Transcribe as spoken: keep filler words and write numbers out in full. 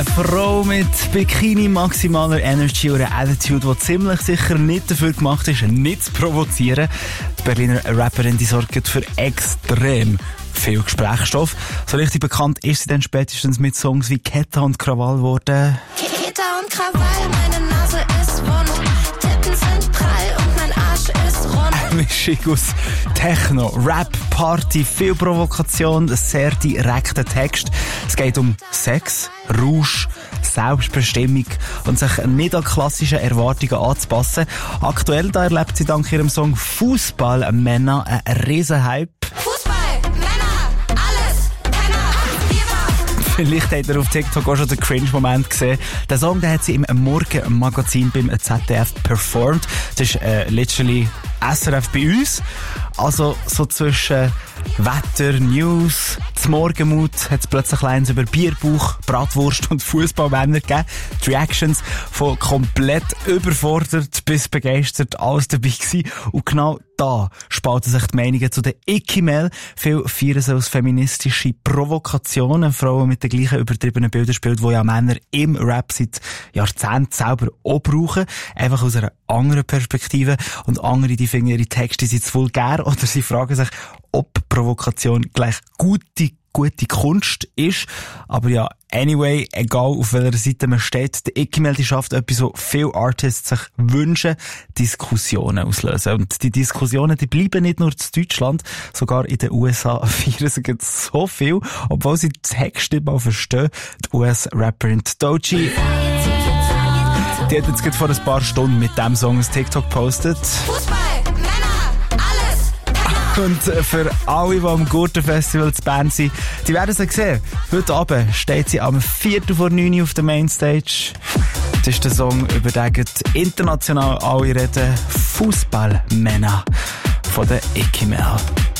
Eine Frau mit Bikini, maximaler Energy oder Attitude, die ziemlich sicher nicht dafür gemacht ist, nicht zu provozieren. Die Berliner Rapperin, die sorgt für extrem viel Gesprächsstoff. So richtig bekannt ist sie dann spätestens mit Songs wie Ketta und Krawall geworden. Ketta und Krawall, meine Nase ist rund, Titten sind prall und mein Arsch ist rund. Eine Mischung aus Techno, Rap, Party, viel Provokation, sehr direkter Text. Es geht um Sex, Rausch, Selbstbestimmung und sich nicht an klassischen Erwartungen anzupassen. Aktuell da erlebt sie dank ihrem Song Fußball Männer einen riesen Hype. Vielleicht habt ihr auf TikTok auch schon den Cringe-Moment gesehen. Den Song, den hat sie im Morgenmagazin beim Z D F performt. Das ist äh, literally S R F bei uns. Also so zwischen Wetter, News, zum Morgenmut hat es plötzlich Lines über Bierbauch, Bratwurst und Fußballmänner gegeben. Die Reactions von komplett überfordert bis begeistert alles dabei gewesen. Und genau da spalten sich die Meinungen zu den Icky-Mail. Viele feiern sie als feministische Provokationen. Frauen mit den gleichen übertriebenen Bildern spielen, die ja Männer im Rap seit Jahrzehnten selber auch brauchen. Einfach aus einer anderen Perspektive. Und andere, die finden ihre Texte sind zu vulgär oder sie fragen sich, ob Provokation gleich gute, gute Kunst ist. Aber ja, anyway, egal auf welcher Seite man steht, die Icky-Mail schafft etwas, was viele Artists sich wünschen, Diskussionen auslösen. Und die Diskussionen, die bleiben nicht nur in Deutschland, sogar in den U S A feiern sie so viel, obwohl sie die Texte nicht mal verstehen. Die U S-Rapperin Doechii, die hat jetzt gerade vor ein paar Stunden mit diesem Song ein TikTok gepostet. Fußball, Männer, alles Männer. Und für alle, die am Gurtenfestival zu Bern sind, die werden sie sehen. Heute Abend steht sie am Viertel vor neun Uhr auf der Mainstage. Das ist der Song, über den international alle reden. Fußballmänner von der Icky-Mail.